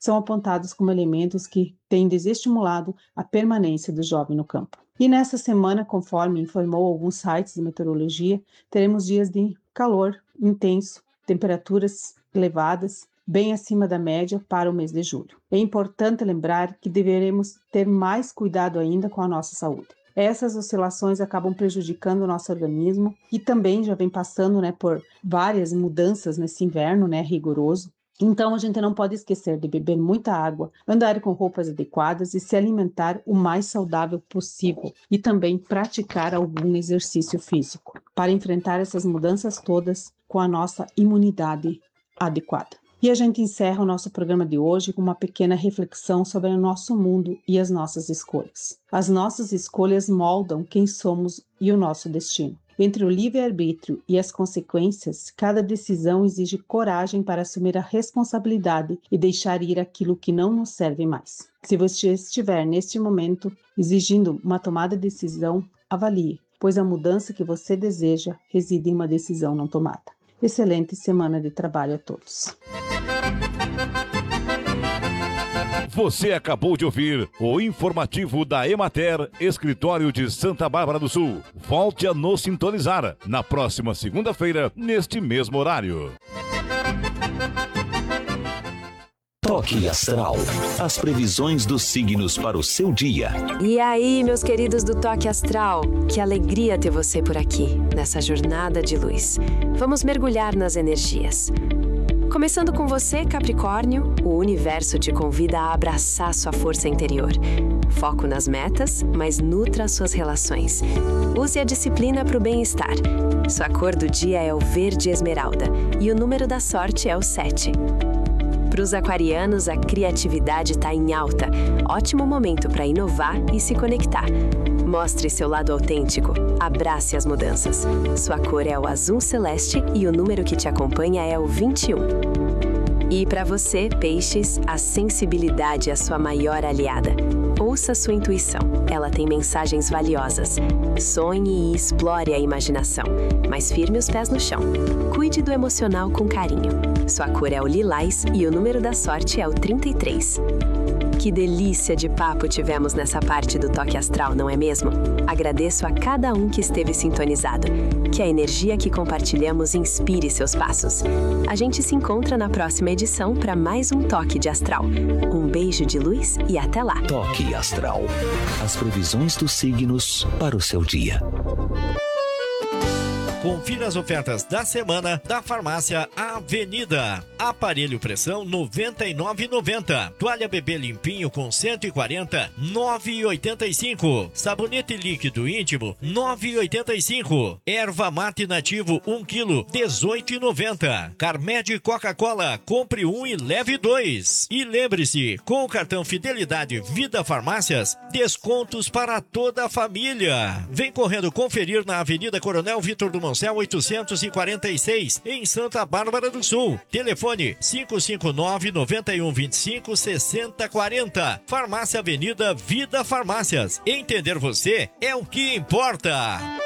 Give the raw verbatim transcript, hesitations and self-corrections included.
são apontados como elementos que têm desestimulado a permanência do jovem no campo. E nessa semana, conforme informou alguns sites de meteorologia, teremos dias de calor intenso, temperaturas elevadas, bem acima da média para o mês de julho. É importante lembrar que deveremos ter mais cuidado ainda com a nossa saúde. Essas oscilações acabam prejudicando o nosso organismo e também já vem passando, né, por várias mudanças nesse inverno, né, rigoroso. Então a gente não pode esquecer de beber muita água, andar com roupas adequadas e se alimentar o mais saudável possível e também praticar algum exercício físico para enfrentar essas mudanças todas com a nossa imunidade adequada. E a gente encerra o nosso programa de hoje com uma pequena reflexão sobre o nosso mundo e as nossas escolhas. As nossas escolhas moldam quem somos e o nosso destino. Entre o livre-arbítrio e as consequências, cada decisão exige coragem para assumir a responsabilidade e deixar ir aquilo que não nos serve mais. Se você estiver neste momento exigindo uma tomada de decisão, avalie, pois a mudança que você deseja reside em uma decisão não tomada. Excelente semana de trabalho a todos. Você acabou de ouvir o informativo da Emater, Escritório de Santa Bárbara do Sul. Volte a nos sintonizar na próxima segunda-feira, neste mesmo horário. Toque Astral. As previsões dos signos para o seu dia. E aí, meus queridos do Toque Astral? Que alegria ter você por aqui, nessa jornada de luz. Vamos mergulhar nas energias. Começando com você, Capricórnio, o universo te convida a abraçar sua força interior. Foco nas metas, mas nutra suas relações. Use a disciplina para o bem-estar. Sua cor do dia é o verde esmeralda e o número da sorte é o sete. Para os aquarianos, a criatividade está em alta. Ótimo momento para inovar e se conectar. Mostre seu lado autêntico. Abrace as mudanças. Sua cor é o azul celeste e o número que te acompanha é o vinte e um. E para você, Peixes, a sensibilidade é a sua maior aliada. Ouça sua intuição. Ela tem mensagens valiosas. Sonhe e explore a imaginação, mas firme os pés no chão. Cuide do emocional com carinho. Sua cor é o lilás e o número da sorte é o trinta e três. Que delícia de papo tivemos nessa parte do Toque Astral, não é mesmo? Agradeço a cada um que esteve sintonizado. Que a energia que compartilhamos inspire seus passos. A gente se encontra na próxima edição para mais um Toque de Astral. Um beijo de luz e até lá. Toque Astral. As previsões dos signos para o seu dia. Confira as ofertas da semana da Farmácia Avenida. Aparelho pressão noventa e nove reais e noventa centavos. Toalha bebê limpinho com cento e quarenta, nove reais e oitenta e cinco centavos. Sabonete líquido íntimo, nove reais e oitenta e cinco centavos. Erva mate nativo um quilo, dezoito reais e noventa centavos. Carmed Coca-Cola, compre um e leve dois. E lembre-se, com o cartão Fidelidade Vida Farmácias, descontos para toda a família. Vem correndo conferir na Avenida Coronel Vitor do Céu oitocentos e quarenta e seis, em Santa Bárbara do Sul. Telefone cinco cinco nove, nove um dois cinco, seis zero quatro zero. Farmácia Avenida Vida Farmácias. Entender você é o que importa.